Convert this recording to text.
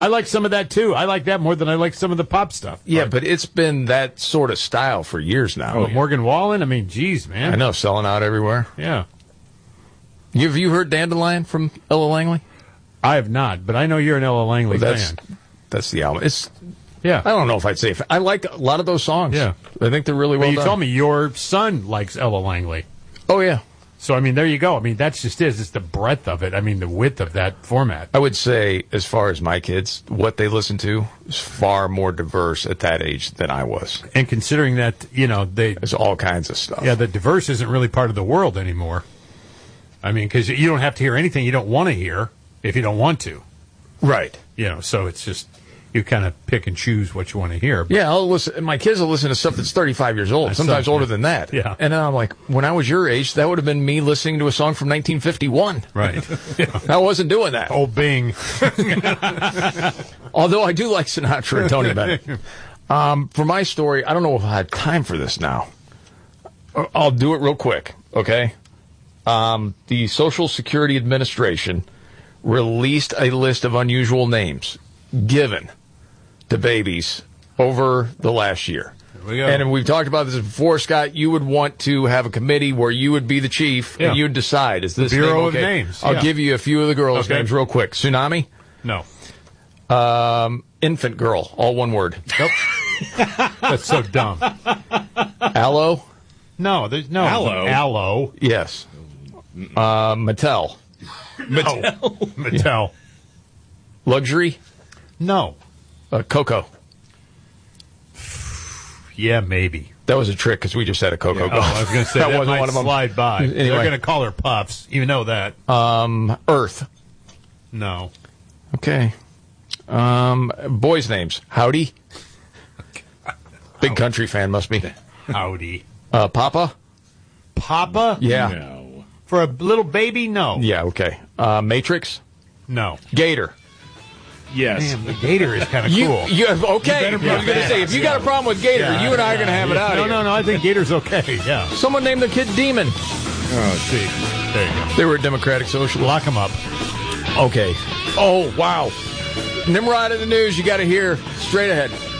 I like some of that, too. I like that more than I like some of the pop stuff. Yeah, but it's been that sort of style for years now. Oh, Morgan Wallen? I mean, geez, man. I know, selling out everywhere. Yeah. Have you heard Dandelion from Ella Langley? I have not, but I know you're an Ella Langley fan. That's the album. Yeah. I don't know if I'd say I like a lot of those songs. Yeah. I think they're really well you done. told me your son likes Ella Langley. Oh, yeah. So, I mean, there you go. I mean, that's just it's the breadth of it. I mean, the width of that format. I would say, as far as my kids, what they listen to is far more diverse at that age than I was. And considering that, there's all kinds of stuff. Yeah, the diverse isn't really part of the world anymore. I mean, because you don't have to hear anything you don't want to hear if you don't want to. Right. So it's just, you kind of pick and choose what you want to hear. Yeah, I'll listen. My kids will listen to stuff that's 35 years old, sometimes older than that. Yeah. And I'm like, when I was your age, that would have been me listening to a song from 1951. Right. Yeah. I wasn't doing that. Old Bing. Although I do like Sinatra and Tony Bennett. For my story, I don't know if I have time for this now. I'll do it real quick, okay? The Social Security Administration released a list of unusual names given to babies over the last year. There we go. And we've talked about this before, Scott. You would want to have a committee where you would be the chief and you'd decide, is this Bureau name of okay? Names. I'll give you a few of the girls' names real quick. Tsunami? No. Infant girl, all one word. Nope. That's so dumb. Aloe? No, there's no. Aloe. Yes. Mattel. Mattel. Luxury? No. Coco. Yeah, maybe. That was a trick because we just had a Coco. Yeah. Oh, I was going to say that wasn't might one of them. Slide by. Anyway. They're going to call her Puffs. You know that. Earth. No. Okay. Boys' names. Howdy. Big country fan must be. Howdy. Papa. Papa? Yeah. No. For a little baby? No. Yeah. Okay. Matrix. No. Gator. Yes. Damn, the Gator is kind of cool. Okay. I was going to say, if you got a problem with Gator, you and I are going to have it out here. No. I think Gator's okay. Yeah. Someone named their kid Demon. Oh, See. There you go. They were a Democratic Socialist. Lock them up. Okay. Oh, wow. Nimrod in the news. You got to hear straight ahead.